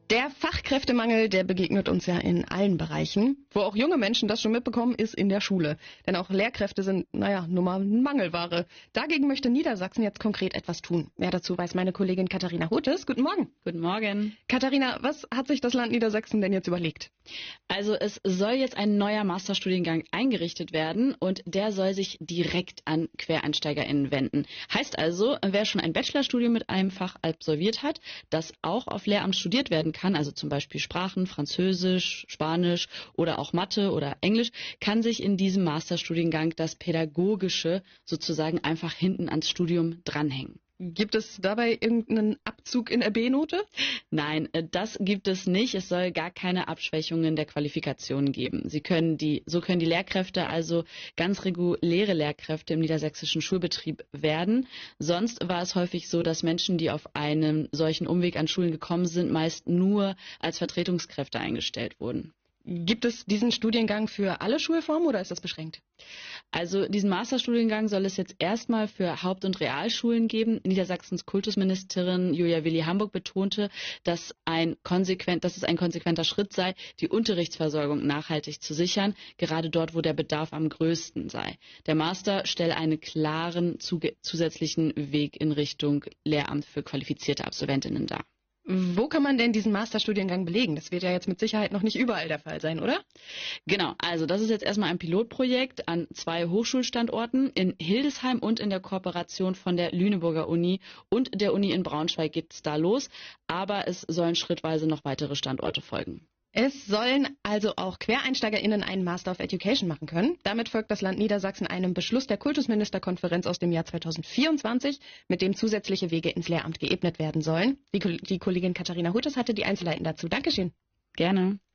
Der Fachkräftemangel, der begegnet uns ja in allen Bereichen. Wo auch junge Menschen das schon mitbekommen, ist in der Schule. Denn auch Lehrkräfte sind, nun mal Mangelware. Dagegen möchte Niedersachsen jetzt konkret etwas tun. Mehr dazu weiß meine Kollegin Katharina Hutes. Guten Morgen. Guten Morgen. Katharina, was hat sich das Land Niedersachsen denn jetzt überlegt? Also es soll jetzt ein neuer Masterstudiengang eingerichtet werden und der soll sich direkt an QuereinsteigerInnen wenden. Heißt also, wer schon ein Bachelorstudium mit einem Fach absolviert hat, das auch auf Lehramt studiert werden kann, also zum Beispiel Sprachen, Französisch, Spanisch oder auch Mathe oder Englisch, kann sich in diesem Masterstudiengang das Pädagogische sozusagen einfach hinten ans Studium dranhängen. Gibt es dabei irgendeinen Abzug in der B-Note? Nein, das gibt es nicht. Es soll gar keine Abschwächungen der Qualifikationen geben. So können die Lehrkräfte also ganz reguläre Lehrkräfte im niedersächsischen Schulbetrieb werden. Sonst war es häufig so, dass Menschen, die auf einem solchen Umweg an Schulen gekommen sind, meist nur als Vertretungskräfte eingestellt wurden. Gibt es diesen Studiengang für alle Schulformen oder ist das beschränkt? Also diesen Masterstudiengang soll es jetzt erstmal für Haupt- und Realschulen geben. Niedersachsens Kultusministerin Julia Willi-Hamburg betonte, dass es ein konsequenter Schritt sei, die Unterrichtsversorgung nachhaltig zu sichern, gerade dort, wo der Bedarf am größten sei. Der Master stelle einen klaren zusätzlichen Weg in Richtung Lehramt für qualifizierte Absolventinnen dar. Wo kann man denn diesen Masterstudiengang belegen? Das wird ja jetzt mit Sicherheit noch nicht überall der Fall sein, oder? Genau, also das ist jetzt erstmal ein Pilotprojekt an 2 Hochschulstandorten. In Hildesheim und in der Kooperation von der Lüneburger Uni und der Uni in Braunschweig geht es da los. Aber es sollen schrittweise noch weitere Standorte folgen. Es sollen also auch QuereinsteigerInnen einen Master of Education machen können. Damit folgt das Land Niedersachsen einem Beschluss der Kultusministerkonferenz aus dem Jahr 2024, mit dem zusätzliche Wege ins Lehramt geebnet werden sollen. Die Kollegin Katharina Hutes hatte die Einzelheiten dazu. Dankeschön. Gerne.